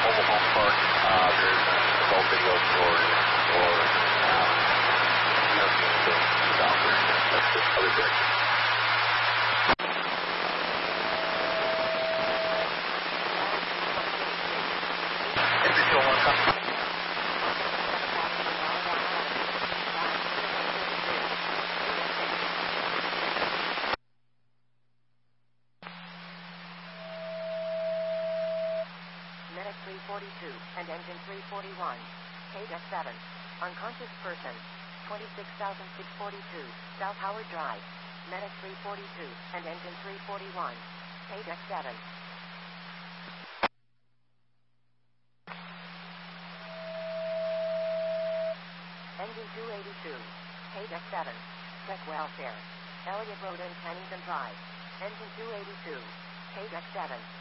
mobile home park. There's adult video stores or things out there. That's the other direction. Individual one come. Medic 342 and engine 341. Page F7. Unconscious person. 26,642 South Howard Drive. Medic 342 and engine 341. Page F7. Engine 282. Page F7. Check welfare. Elliott Road and Pennington Drive. Engine 282. Page F7.